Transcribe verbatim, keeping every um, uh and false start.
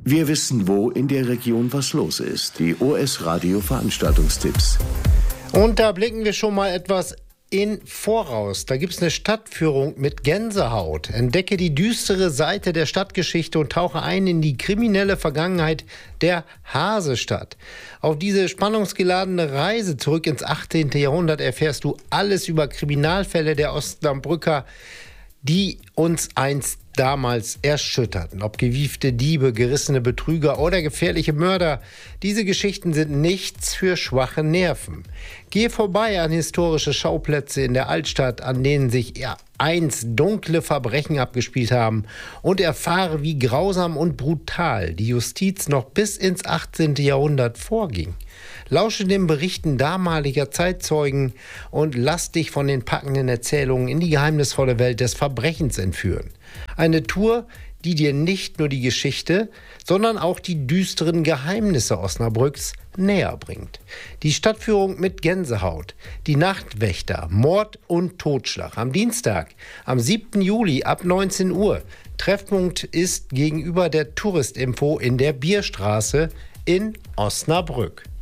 Wir wissen, wo in der Region was los ist. Die O S Radio Veranstaltungstipps. Und da blicken wir schon mal etwas in Voraus. Da gibt es eine Stadtführung mit Gänsehaut. Entdecke die düstere Seite der Stadtgeschichte und tauche ein in die kriminelle Vergangenheit der Hasestadt. Auf diese spannungsgeladene Reise zurück ins achtzehnte. Jahrhundert erfährst du alles über Kriminalfälle der Osnabrücker, die uns einst damals erschütterten. Ob gewiefte Diebe, gerissene Betrüger oder gefährliche Mörder, diese Geschichten sind nichts für schwache Nerven. Gehe vorbei an historische Schauplätze in der Altstadt, an denen sich einst dunkle Verbrechen abgespielt haben, und erfahre, wie grausam und brutal die Justiz noch bis ins achtzehnte. Jahrhundert vorging. Lausche den Berichten damaliger Zeitzeugen und lass dich von den packenden Erzählungen in die geheimnisvolle Welt des Verbrechens entführen. Eine Tour, die dir nicht nur die Geschichte, sondern auch die düsteren Geheimnisse Osnabrücks näher bringt. Die Stadtführung mit Gänsehaut, die Nachtwächter, Mord und Totschlag. Am Dienstag, am siebten Juli ab neunzehn Uhr. Treffpunkt ist gegenüber der Touristinfo in der Bierstraße in Osnabrück.